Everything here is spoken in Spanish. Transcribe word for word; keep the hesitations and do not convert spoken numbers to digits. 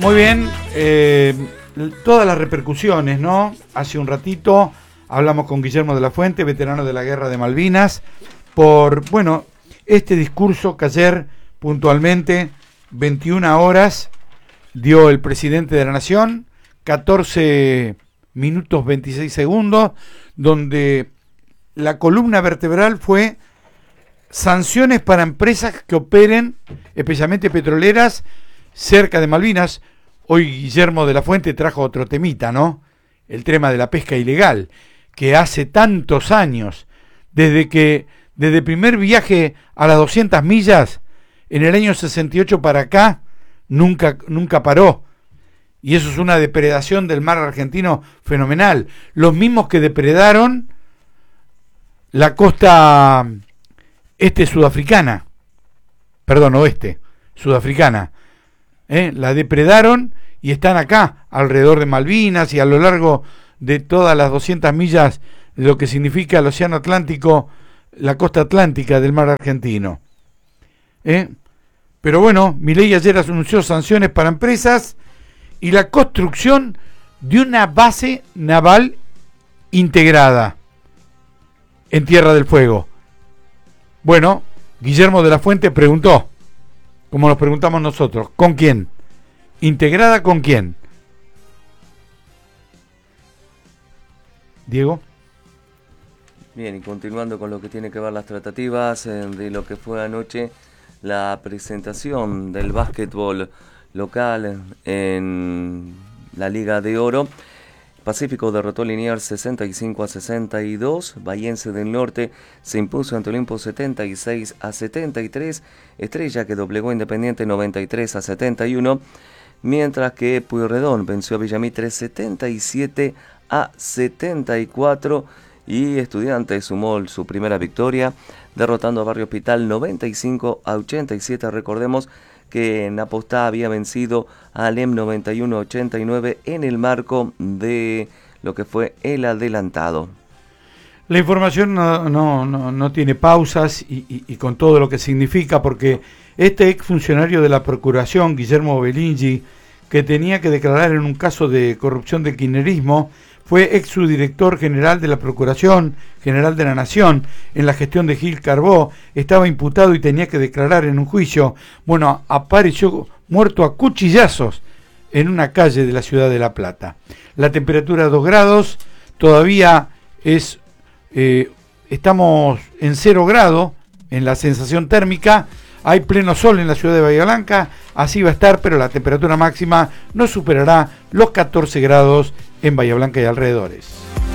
Muy bien, eh, todas las repercusiones, ¿no? Hace un ratito hablamos con Guillermo de la Fuente, veterano de la Guerra de Malvinas, por, bueno, este discurso que ayer puntualmente, veintiuna horas, dio el presidente de la Nación, catorce minutos veintiséis segundos, donde la columna vertebral fue sanciones para empresas que operen, especialmente petroleras, cerca de Malvinas. Hoy Guillermo de la Fuente trajo otro temita, ¿no? El tema de la pesca ilegal, que hace tantos años, desde que, desde el primer viaje a las doscientas millas, en el año sesenta y ocho para acá, nunca, nunca paró. Y eso es una depredación del mar argentino fenomenal. Los mismos que depredaron la costa este sudafricana, perdón, oeste, sudafricana. ¿Eh? La depredaron y están acá, alrededor de Malvinas y a lo largo de todas las doscientas millas de lo que significa el océano Atlántico, la costa atlántica del mar argentino. ¿Eh? Pero bueno, Milei ayer anunció sanciones para empresas y la construcción de una base naval integrada en Tierra del Fuego. Bueno, Guillermo de la Fuente preguntó, como nos preguntamos nosotros, ¿con quién? ¿Integrada con quién? Diego. Bien, y continuando con lo que tiene que ver las tratativas eh, de lo que fue anoche la presentación del básquetbol local en la Liga de Oro. Pacífico derrotó a Liniers sesenta y cinco a sesenta y dos, Bahiense del Norte se impuso ante Olimpo setenta y seis a setenta y tres, Estrella que doblegó a Independiente noventa y tres a setenta y uno, mientras que Pueyrredón venció a Villamitre setenta y siete a setenta y cuatro y Estudiantes sumó su primera victoria derrotando a Barrio Hospital noventa y cinco a ochenta y siete. Recordemos que Napostá había vencido a Alem noventa y uno a ochenta y nueve en el marco de lo que fue el adelantado. La información no, no, no, no tiene pausas y, y, y con todo lo que significa, porque este exfuncionario de la Procuración, Guillermo Belingi, que tenía que declarar en un caso de corrupción del kirchnerismo, fue ex subdirector general de la Procuración General de la Nación en la gestión de Gil Carbó, estaba imputado y tenía que declarar en un juicio. Bueno, apareció muerto a cuchillazos en una calle de la ciudad de La Plata. La temperatura dos grados, todavía es, eh, estamos en cero grado en la sensación térmica, hay pleno sol en la ciudad de Bahía Blanca, así va a estar, pero la temperatura máxima no superará los catorce grados en Bahía Blanca y alrededores.